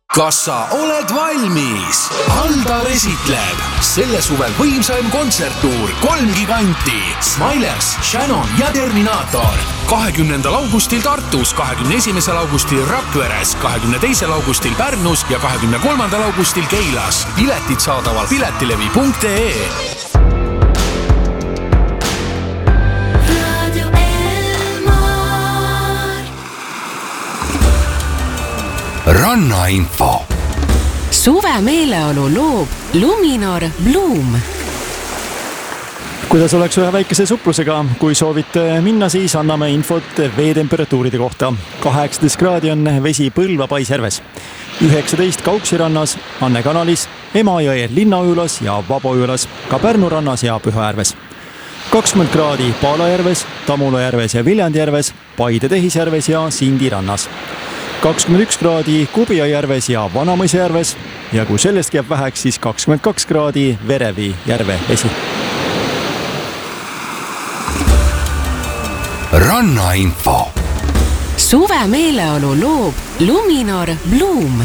Kas sa oled valmis? Aldar esitleb selle suvel võimsaim kontserttuur 3 giganti Smilers, Shannon ja Terminator 20. augustil Tartus, 21. augustil Rakveres, 22. augustil Pärnus ja 23. augustil Keilas. Piletid saadaval piletilevi.ee. Rannainfo. Suve meeleolu loob Luminor Bloom. Kuidas oleks ühe väikese suplusega? Kui soovite minna, siis anname infot veetemperatuuride kohta. 18 kraadi on vesi Põlva Paisjärves, 19 Kauksi rannas, Anne kanalis, Emajõe linnaujulas ja Vabojulas, ka Pärnu rannas ja Pühaäärves. 20 kraadi Paalajärves, Tamulajärves ja Viljandjärves, Paide Tehisjärves ja Sindi rannas. 21 kraadi Kubijajärves ja Vanamõisjärves ja kui sellest jääb väheks, siis 22 kraadi Verevi järve vesi. Rannainfo. Suve meeleolu loob Luminor Bloom.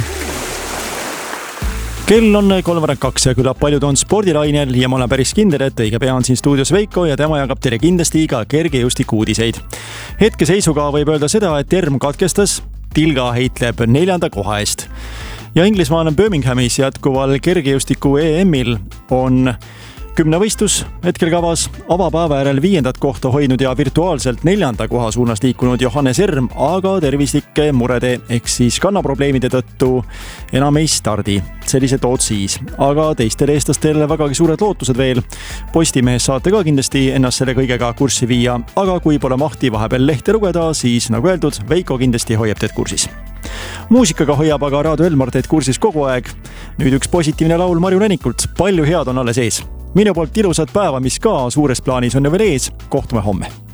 Kell on 3:02 ja küllap paljud on spordilainel ja ma olen päris kindel, et õige pea on siin stuudios Veiko ja tema jagab teile kindlasti ka kergejõustiku uudiseid. Hetke seisuga võib öelda seda, et Term katkestas, Tilga heitleb 4. koha eest. Ja Inglismaal Birminghamis jätkuval kergejõustiku EM-il on 10 võistlus hetkel kavas. Avapäeva järel 5. kohta hoidnud ja virtuaalselt 4. koha suunas liikunud Johannes Erm, aga tervislike murede ehk siis kannaprobleemide tõttu enam ei stardi. Sellised lood siis, aga teistel eestlastel vägagi suured lootused veel. Postimehes saate ka kindlasti ennast selle kõigega kurssi viia, aga kui pole mahti vahepeal lehte lugeda, siis nagu öeldud, Veiko kindlasti hoiab teid kursis. Muusikaga hoiab aga Raadio Elmar teid kursis kogu aeg. Nüüd üks positiivne laul Marju Lännikult, palju head on alles ees. Minu poolt ilusat päeva, mis ka suures plaanis on veel ees. Kohtume homme.